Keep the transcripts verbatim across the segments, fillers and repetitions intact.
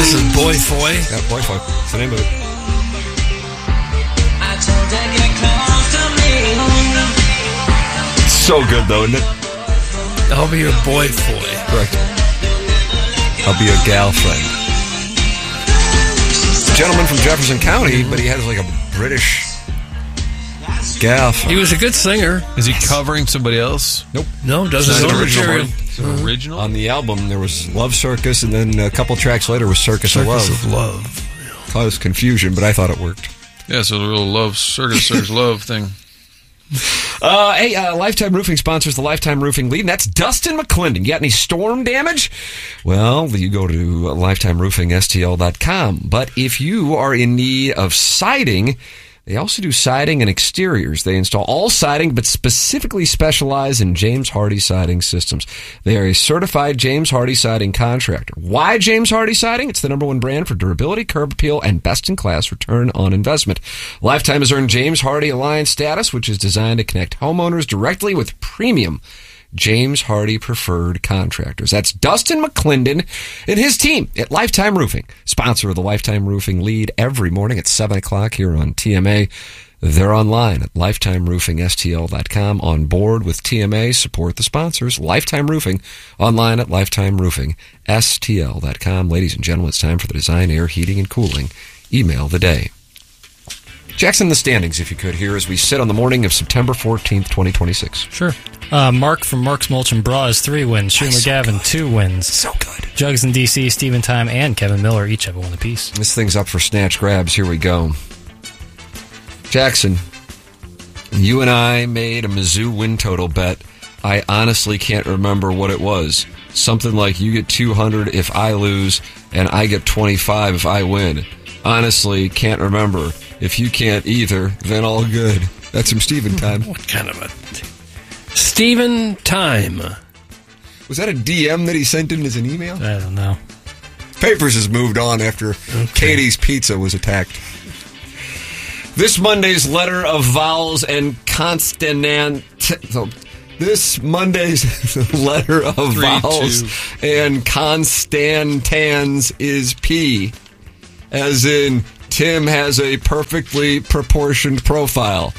This is Boy Foy. Yeah, Boy Foy. That's the name of it. So good, though, isn't it? I'll be your boy Foy. Correct. I'll be your gal friend. Gentleman from Jefferson County, but he has like a British gal friend. He was a good singer. Is he covering somebody else? Nope. No, doesn't It's know an the original material. one. It's an original? On the album, there was Love Circus, and then a couple tracks later was Circus, Circus of Love. of Love. Caused confusion, but I thought it worked. Yeah, so the real love, circus, circus love thing. Uh, hey, uh, Lifetime Roofing sponsors the Lifetime Roofing Lead, and that's Dustin McClendon. You got any storm damage? Well, you go to lifetime roofing S T L dot com. But if you are in need of siding, they also do siding and exteriors. They install all siding, but specifically specialize in James Hardie siding systems. They are a certified James Hardie siding contractor. Why James Hardie siding? It's the number one brand for durability, curb appeal, and best-in-class return on investment. Lifetime has earned James Hardie Alliance status, which is designed to connect homeowners directly with premium James Hardie preferred contractors. That's Dustin McClendon and his team at Lifetime Roofing, sponsor of the Lifetime Roofing Lead every morning at seven o'clock here on T M A. They're online at lifetime roofing S T L dot com. On board with T M A, support the sponsors. Lifetime Roofing, online at lifetime roofing S T L dot com. Ladies and gentlemen, it's time for the Design, Air, Heating, and Cooling Email of the Day. Jackson, the standings, if you could, here as we sit on the morning of September fourteenth, twenty twenty-six. Sure. Uh, Mark from Mark's Mulch and Bra has three wins. Shane Nice, so McGavin, good. two wins. So good. Jugs in D C, Stephen Time, and Kevin Miller each have one apiece. This thing's up for snatch grabs. Here we go. Jackson, you and I made a Mizzou win total bet. I honestly can't remember what it was. Something like you get two hundred if I lose, and I get twenty-five if I win. Honestly, can't remember. If you can't either, then all good. That's from Stephen Time. What kind of a... Stephen Time. Was that a D M that he sent in as an email? I don't know. Papers has moved on after Katie's Pizza was attacked. This Monday's letter of vowels and consonant. So this Monday's letter of Three, vowels two. and constantans is P, as in Tim has a perfectly proportioned profile.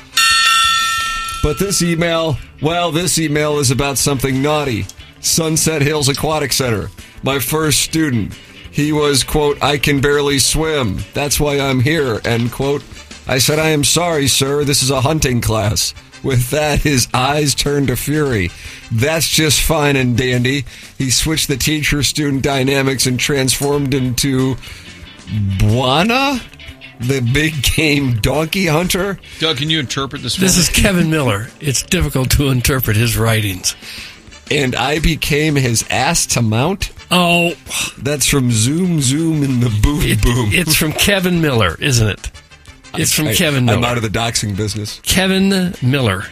But this email, well, this email is about something naughty. Sunset Hills Aquatic Center. My first student. He was, quote, I can barely swim. That's why I'm here, end quote. I said, I am sorry, sir. This is a hunting class. With that, his eyes turned to fury. That's just fine and dandy. He switched the teacher-student dynamics and transformed into Buana, the big game donkey hunter. Doug, can you interpret this for This me? is Kevin Miller. It's difficult to interpret his writings. And I became his ass to mount. Oh, That's from Zoom Zoom in the Boom it, Boom. it's from Kevin Miller, isn't it? It's from I, Kevin Miller. I'm out of the doxing business. Kevin Miller.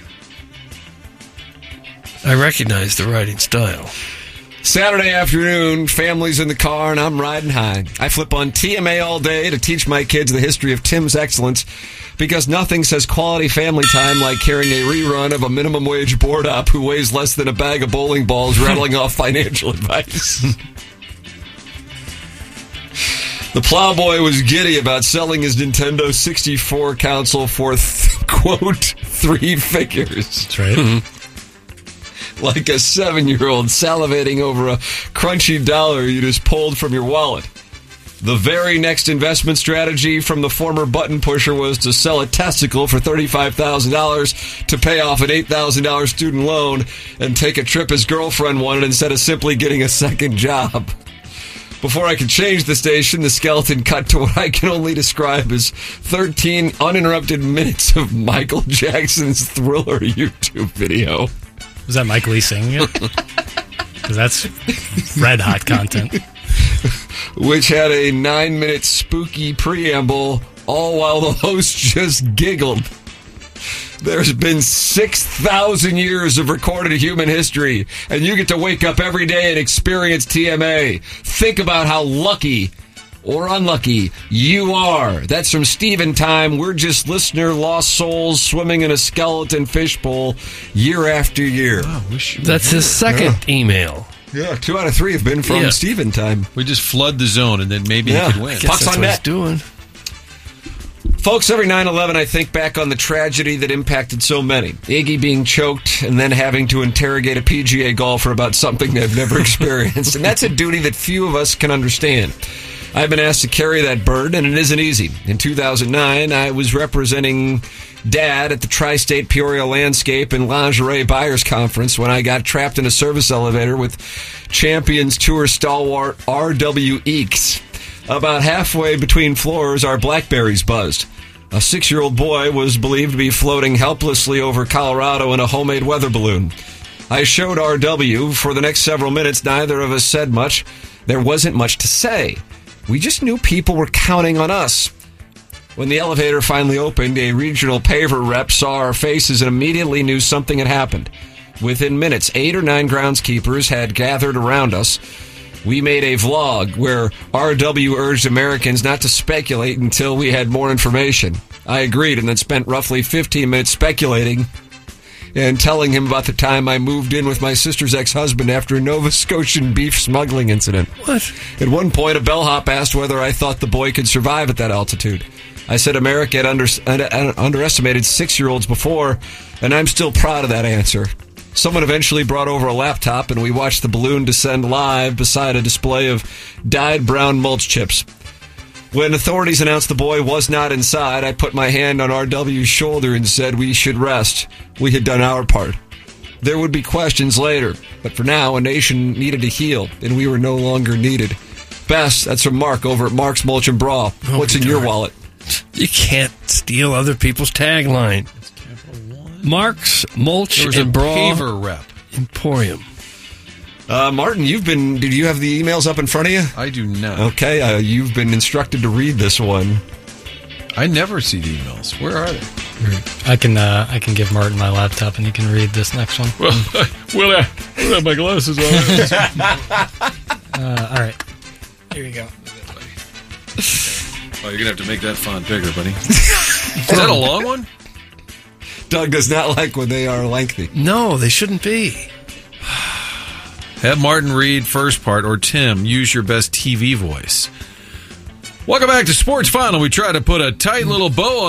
I recognize the writing style. Saturday afternoon, family's in the car, and I'm riding high. I flip on T M A all day to teach my kids the history of Tim's excellence, because nothing says quality family time like hearing a rerun of a minimum wage board op who weighs less than a bag of bowling balls rattling off financial advice. The plowboy was giddy about selling his Nintendo sixty-four console for, th- quote, three figures. That's right. Like a seven-year-old salivating over a crunchy dollar you just pulled from your wallet. The very next investment strategy from the former button pusher was to sell a testicle for thirty-five thousand dollars to pay off an eight thousand dollars student loan and take a trip his girlfriend wanted instead of simply getting a second job. Before I could change the station, the skeleton cut to what I can only describe as thirteen uninterrupted minutes of Michael Jackson's Thriller YouTube video. Was that Mike Lee singing it? Because that's red hot content. Which had a nine-minute spooky preamble, all while the host just giggled. There's been six thousand years of recorded human history, and you get to wake up every day and experience T M A. Think about how lucky or unlucky you are. That's from Stephen Time. We're just listener lost souls swimming in a skeleton fishbowl year after year. Wow, wish you were That's here. his second email. Yeah, two out of three have been from Yeah. Steven time. We just flood the zone, and then maybe Yeah. he could win. Guess Pucks that's on what net. he's doing. Folks, every nine eleven, I think back on the tragedy that impacted so many. Iggy being choked and then having to interrogate a P G A golfer about something they've never experienced. And that's a duty that few of us can understand. I've been asked to carry that burden, and it isn't easy. In two thousand nine, I was representing Dad at the Tri-State Peoria Landscape and Lingerie Buyers Conference when I got trapped in a service elevator with Champions Tour stalwart R W Eakes. About halfway between floors, our Blackberries buzzed. A six-year-old boy was believed to be floating helplessly over Colorado in a homemade weather balloon. I showed R W. For the next several minutes, neither of us said much. There wasn't much to say. We just knew people were counting on us. When the elevator finally opened, a regional paver rep saw our faces and immediately knew something had happened. Within minutes, eight or nine groundskeepers had gathered around us. We made a vlog where R W urged Americans not to speculate until we had more information. I agreed and then spent roughly fifteen minutes speculating and telling him about the time I moved in with my sister's ex-husband after a Nova Scotian beef smuggling incident. What? At one point, a bellhop asked whether I thought the boy could survive at that altitude. I said America had under, uh, underestimated six-year-olds before, and I'm still proud of that answer. Someone eventually brought over a laptop, and we watched the balloon descend live beside a display of dyed brown mulch chips. When authorities announced the boy was not inside, I put my hand on R W's shoulder and said we should rest. We had done our part. There would be questions later, but for now, a nation needed to heal, and we were no longer needed. Bess, that's from Mark over at Mark's Mulch and Bra. What's in your wallet? You can't steal other people's tagline. Mark's Mulch There was and a Bra paver rep. Emporium. Uh, Martin, you've been. Did you have the emails up in front of you? I do not. Okay, uh, you've been instructed to read this one. I never see the emails. Where are they? I can uh, I can give Martin my laptop and he can read this next one. Well, will I, will I have my glasses on? Uh, all right, here you go. Oh, you're going to have to make that font bigger, buddy. Is that a long one? Doug does not like when they are lengthy. No, they shouldn't be. Have Martin read first part, or Tim, use your best T V voice. Welcome back to Sports Final. We try to put a tight little bow on